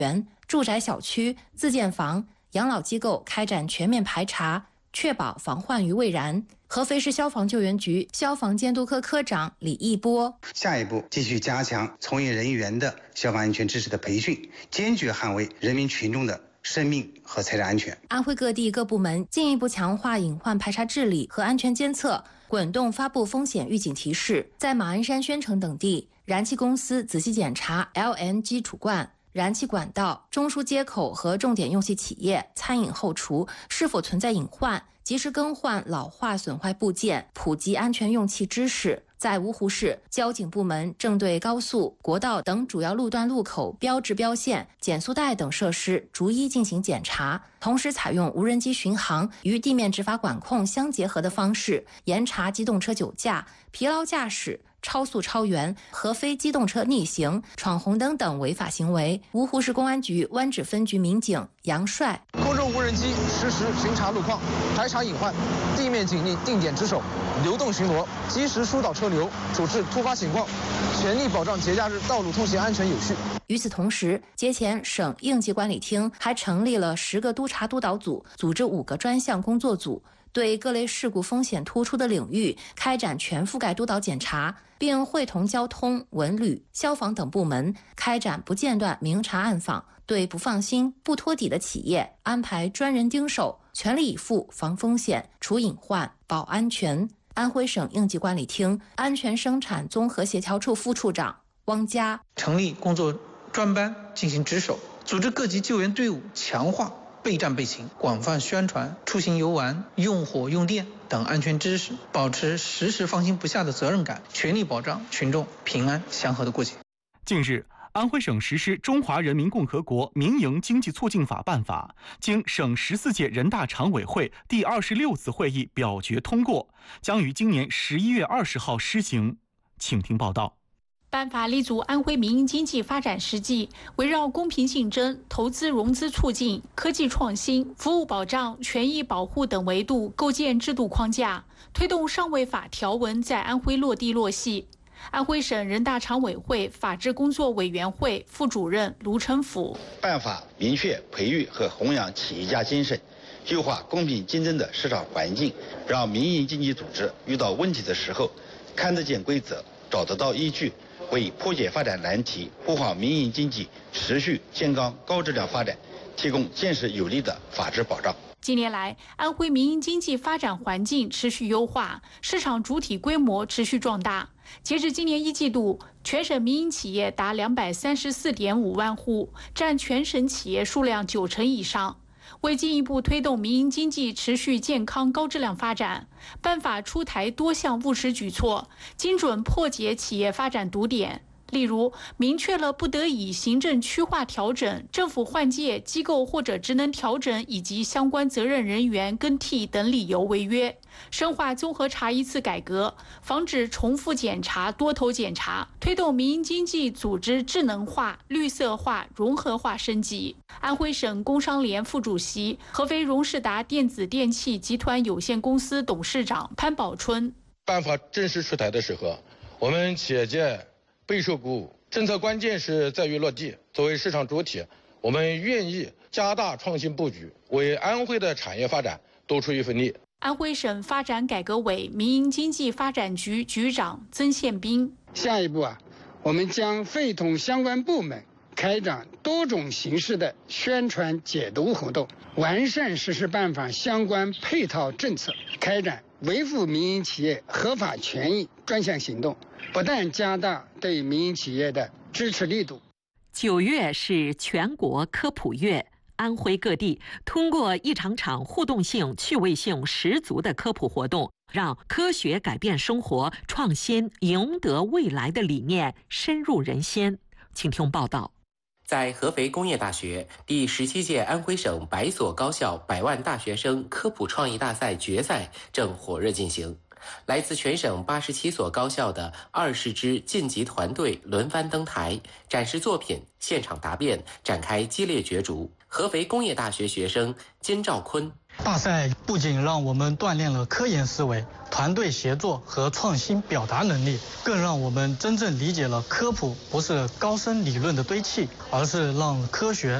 园、住宅小区、自建房、养老机构开展全面排查，确保防患于未然。合肥市消防救援局消防监督科科长李义波： 下一步继续加强从业人员的消防安全知识的培训，坚决捍卫人民群众的生命和财产安全。 安徽各地各部门进一步强化隐患排查治理和安全监测，滚动发布风险预警提示。在马鞍山、宣城等地，燃气公司仔细检查 LNG 主罐、燃气管道、中枢接口和重点用气企业餐饮后厨是否存在隐患，及时更换老化损坏部件，普及安全用气知识。在芜湖市，交警部门正对高速、国道等主要路段路口标志标线、减速带等设施逐一进行检查，同时采用无人机巡航与地面执法管控相结合的方式，严查机动车酒驾、疲劳驾驶、超速超员和非机动车逆行、闯红灯等违法行为。芜湖市公安局湾指分局民警杨帅： 空中无人机实时巡查路况，排查隐患；地面警力定点值守，流动巡逻，及时疏导车流，处置突发情况，全力保障节假日道路通行安全有序。 与此同时，节前省应急管理厅还成立了10个督查督导组，组织5个专项工作组，对各类事故风险突出的领域开展全覆盖督导检查，并会同交通、文旅、消防等部门开展不间断明察暗访，对不放心、不托底的企业安排专人盯守，全力以赴防风险、除隐患、保安全。安徽省应急管理厅安全生产综合协调处副处长汪佳： 成立工作专班进行值守，组织各级救援队伍强化备战备勤，广泛宣传出行游玩、用火用电等安全知识，保持时时放心不下的责任感，全力保障群众平安祥和的过节。 近日，安徽省实施《中华人民共和国民营经济促进法》办法，经省14届人大常委会第26次会议表决通过，将于今年11月20号施行。请听报道。 办法立足安徽民营经济发展实际，围绕公平竞争、投资融资促进、科技创新、服务保障、权益保护等维度构建制度框架，推动上位法条文在安徽落地落细。安徽省人大常委会法制工作委员会副主任卢成甫： 办法明确培育和弘扬企业家精神，优化公平竞争的市场环境，让民营经济组织遇到问题的时候看得见规则，找得到依据，为破解发展难题、护航民营经济持续健康高质量发展提供坚实有力的法治保障。 近年来，安徽民营经济发展环境持续优化，市场主体规模持续壮大。截至今年1季度，全省民营企业达234.5万户，占全省企业数量90%以上。为进一步推动民营经济持续健康高质量发展，办法出台多项务实举措，精准破解企业发展堵点。例如，明确了不得以行政区划调整、政府换届、机构或者职能调整以及相关责任人员更替等理由违约；深化综合查一次改革，防止重复检查、多头检查，推动民营经济组织智能化、绿色化、融合化升级。安徽省工商联副主席、合肥荣仕达电子电器集团有限公司董事长潘宝春： 办法正式出台的时候，我们企业界备受鼓舞，政策关键是在于落地。作为市场主体，我们愿意加大创新布局，为安徽的产业发展多出一份力。 安徽省发展改革委民营经济发展局局长曾宪兵： 下一步我们将会同相关部门开展多种形式的宣传解读活动，完善实施办法相关配套政策，开展维护民营企业合法权益专项行动，不但加大对民营企业的支持力度。 9月是全国科普月，安徽各地通过一场场互动性、趣味性十足的科普活动，让科学改变生活、创新赢得未来的理念深入人心。请听报道。 在合肥工业大学，第17届安徽省100所高校100万大学生科普创意大赛决赛正火热进行。来自全省87所高校的20支晋级团队轮番登台，展示作品，现场答辩，展开激烈角逐。合肥工业大学学生金兆坤大赛不仅让我们锻炼了科研思维、团队协作和创新表达能力，更让我们真正理解了科普不是高深理论的堆砌，而是让科学